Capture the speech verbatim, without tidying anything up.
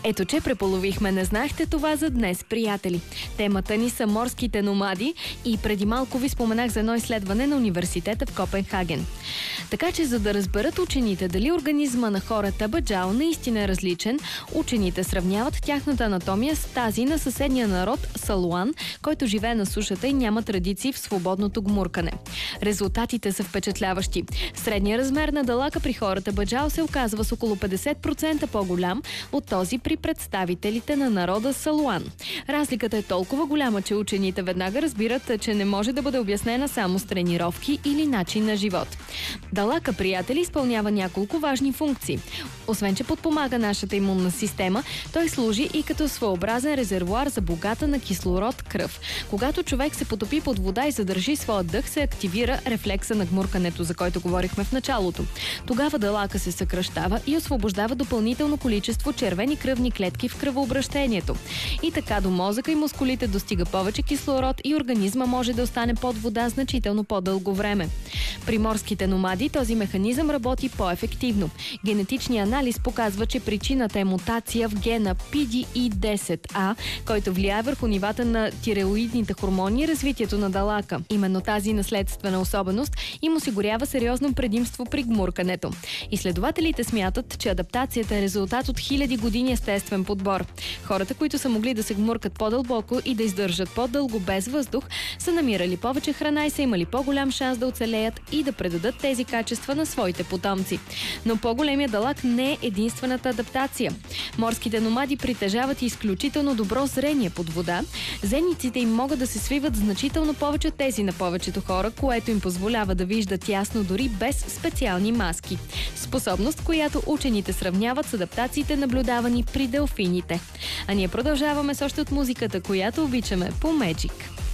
Ето, че преполовихме. Не знаехте това за днес, приятели. Темата ни са морските номади и преди малко ви споменах за едно изследване на университета в Копенхаген. Така че, за да разберат учените дали организма на хората баджао наистина е различен, учените сравняват тяхната анатомия с тази на съседния народ Салуан, който живее на сушата и няма традиции в свободното гмуркане. Резултатите са впечатляващи. Средният размер на далака при хората баджао се оказва с около петдесет процента по-голям от този при представителите на народа Салуан. Разликата е толкова голяма, че учените веднага разбират, че не може да бъде обяснена само с тренировки или начин на живот. Далака, приятели, изпълнява няколко важни функции. Освен че подпомага нашата имунна система, той служи и като своеобразен резервоар за богата на кислород кръв. Когато човек се потопи под вода и задържи своя дъх, се активира рефлекса на гмуркането, за който говорихме в началото. Тогава далака се съкращава и освобождава допълнително количество червени кръвни клетки в кръвообращението. И така до мозъка и мускулите достига повече кислород и организма може да остане под вода значително по-дълго време. При морските номади този механизъм работи по-ефективно. Генетичният анализ показва, че причината е мутация в гена пи ди и десет а, който влияе върху нивата на тиреоидните хормони и развитието на далака. Именно тази наследствена особеност им осигурява сериозно предимство при гмуркането. Изследователите смятат, че адаптацията е резултат от хиляди години естествен подбор. Хората, които са могли да се гмуркат по-дълбоко и да издържат по-дълго без въздух, са намирали повече храна и са имали по-голям шанс да оцелеят и да предадат тези качества на своите потомци. Но по-големия далак не е единствената адаптация. Морските номади притежават изключително добро зрение под вода. Зениците им могат да се свиват значително повече от тези на повечето хора, което им позволява да виждат ясно дори без специални маски. Способност, която учените сравняват с адаптациите, наблюдавани при делфините. А ние продължаваме с още от музиката, която обичаме по Magic.